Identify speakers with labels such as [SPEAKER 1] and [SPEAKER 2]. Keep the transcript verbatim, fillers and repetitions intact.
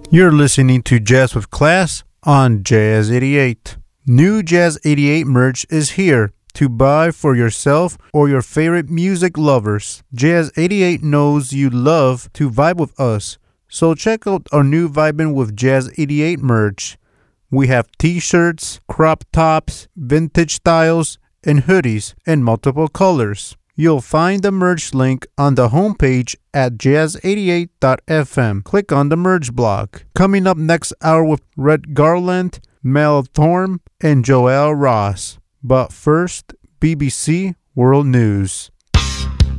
[SPEAKER 1] You're listening to Jazz with Class on Jazz eighty-eight. New Jazz eighty-eight merch is here to buy for yourself or your favorite music lovers. Jazz eighty-eight knows you love to vibe with us, so check out our new Vibin' with Jazz eighty-eight merch. We have t-shirts, crop tops, vintage styles, and hoodies in multiple colors. You'll find the merch link on the homepage at jazz eighty-eight dot f m. Click on the merch blog. Coming up next hour with Red Garland, Mel Thorne, and Joel Ross. But first, B B C World News.